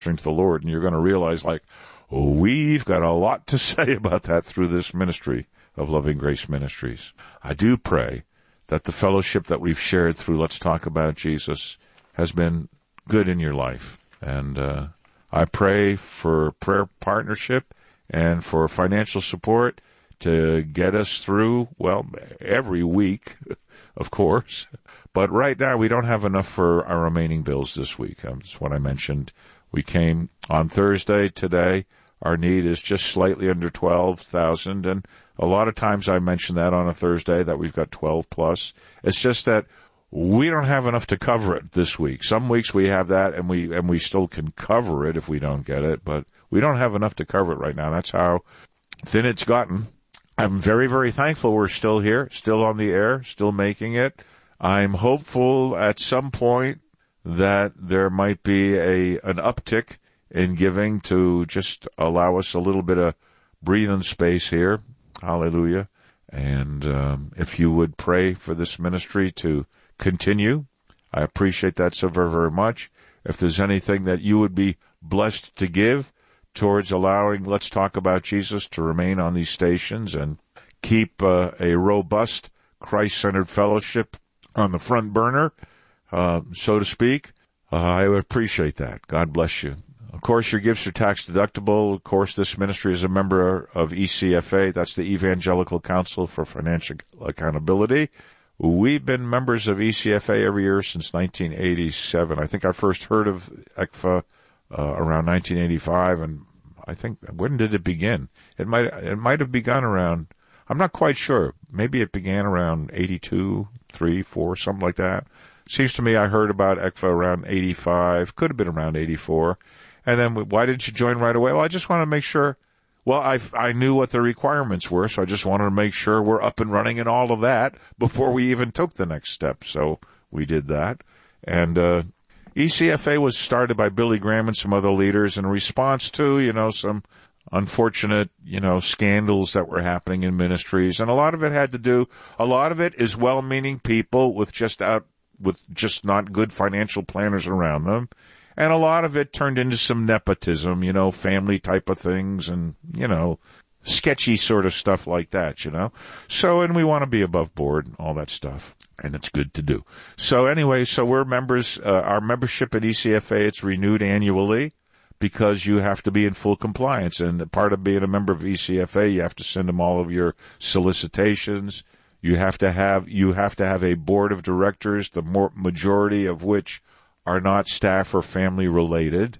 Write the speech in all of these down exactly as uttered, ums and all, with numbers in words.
to the Lord, and you're going to realize, like, oh, we've got a lot to say about that through this ministry of Loving Grace Ministries. I do pray that the fellowship that we've shared through Let's Talk About Jesus has been good in your life. And uh, I pray for prayer partnership and for financial support to get us through, well, every week, of course. But right now, we don't have enough for our remaining bills this week. That's what I mentioned. We came on Thursday today. Our need is just slightly under twelve thousand dollars, and a lot of times I mention that on a Thursday, that we've got twelve plus. It's just that we don't have enough to cover it this week. Some weeks we have that, and we and we still can cover it if we don't get it, but we don't have enough to cover it right now. That's how thin it's gotten. I'm very, very thankful we're still here, still on the air, still making it. I'm hopeful at some point that there might be a an uptick in giving to just allow us a little bit of breathing space here. Hallelujah. And um, if you would pray for this ministry to continue, I appreciate that so very, very much. If there's anything that you would be blessed to give towards allowing Let's Talk About Jesus to remain on these stations and keep uh, a robust Christ-centered fellowship on the front burner, uh, so to speak, uh, I would appreciate that. God bless you. Of course, your gifts are tax deductible. Of course, this ministry is a member of E C F A. That's the Evangelical Council for Financial Accountability. We've been members of E C F A every year since nineteen eighty-seven. I think I first heard of E C F A uh, around nineteen eighty-five, and I think, when did it begin? It might it might have begun around, I'm not quite sure. Maybe it began around eighty-two, three, four, something like that. Seems to me I heard about E C F A around eighty-five, could have been around eighty-four. And then, why didn't you join right away? Well, I just want to make sure, well, I I knew what the requirements were, so I just wanted to make sure we're up and running and all of that before we even took the next step. So we did that. And uh E C F A was started by Billy Graham and some other leaders in response to, you know, some unfortunate, you know, scandals that were happening in ministries. And a lot of it had to do, a lot of it is well-meaning people with just out, with just not good financial planners around them. And a lot of it turned into some nepotism, you know, family type of things and, you know, sketchy sort of stuff like that, you know. So, and we want to be above board and all that stuff. And it's good to do. So anyway, so we're members, uh, our membership at E C F A, it's renewed annually because you have to be in full compliance. And part of being a member of E C F A, you have to send them all of your solicitations. You have to have, you have to have a board of directors, the more, majority of which are not staff or family related.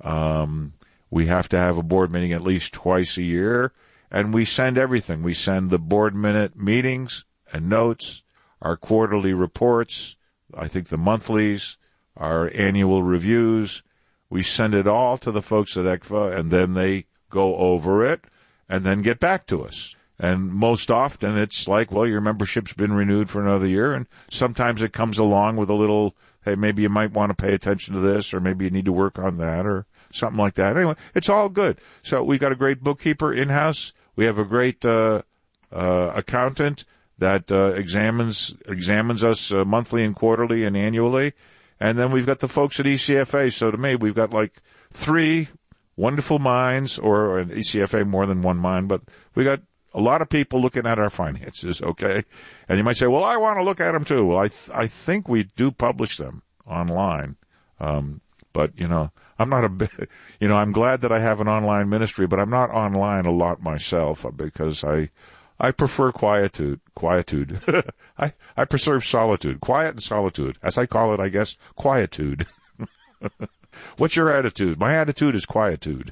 Um, we have to have a board meeting at least twice a year. And we send everything. We send the board minute meetings and notes, our quarterly reports, I think the monthlies, our annual reviews. We send it all to the folks at E C F A, and then they go over it and then get back to us. And most often it's like, well, your membership's been renewed for another year, and sometimes it comes along with a little, hey, maybe you might want to pay attention to this, or maybe you need to work on that, or something like that. Anyway, it's all good. So we got a great bookkeeper in-house. We have a great uh, uh, accountant that uh, examines examines us uh, monthly and quarterly and annually. And then we've got the folks at E C F A. So to me, we've got like three wonderful minds, or at E C F A more than one mind, but we got a lot of people looking at our finances, okay? And you might say, well, I want to look at them too. Well, I th- I think we do publish them online. Um, but, you know, I'm not a bit, you know, I'm glad that I have an online ministry, but I'm not online a lot myself because I, I prefer quietude, quietude. I, I preserve solitude, quiet and solitude. As I call it, I guess, quietude. What's your attitude? My attitude is quietude.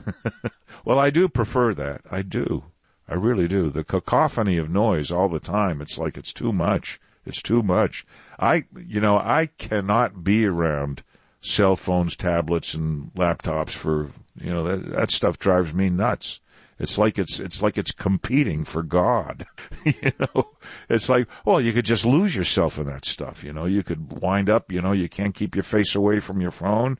Well, I do prefer that. I do. I really do. The cacophony of noise all the time, it's like it's too much. It's too much. I, you know, I cannot be around cell phones, tablets, and laptops for, you know, that, that stuff drives me nuts. It's like it's, it's like it's competing for God. You know, it's like, well, you could just lose yourself in that stuff. You know, you could wind up, you know, you can't keep your face away from your phone.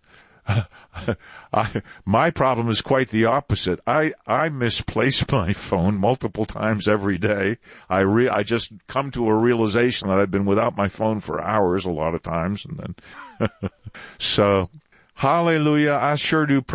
I, my problem is quite the opposite. I, I misplace my phone multiple times every day. I re, I just come to a realization that I've been without my phone for hours a lot of times. And then, so Hallelujah. I sure do pray